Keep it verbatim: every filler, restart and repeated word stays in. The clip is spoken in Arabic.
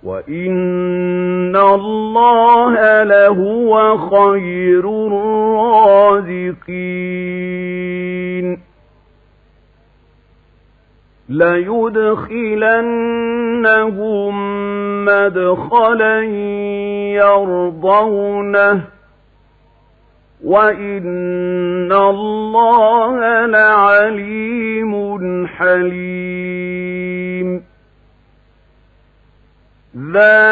وَإِنَّ اللَّهَ لَهُوَ خَيْرُ الرَّازِقِينَ لَيُدْخِلَنَّهُم مَّدْخَلًا يَرْضَوْنَهُ وَإِنَّ اللَّهَ لَعَلِيمٌ حَلِيمٌ.